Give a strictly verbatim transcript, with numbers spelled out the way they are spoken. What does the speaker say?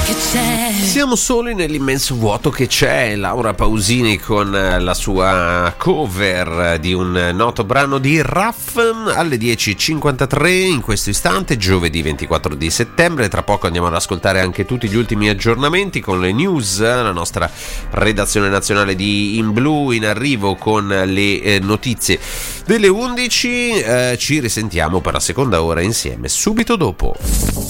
Siamo soli nell'immenso vuoto che c'è. Laura Pausini con la sua cover di un noto brano di Raff alle dieci e cinquantatré in questo istante, giovedì ventiquattro di settembre. Tra poco andiamo ad ascoltare anche tutti gli ultimi aggiornamenti con le news, la nostra redazione nazionale di In Blu in arrivo con le eh, notizie delle undici. Eh, ci risentiamo per la seconda ora insieme subito dopo.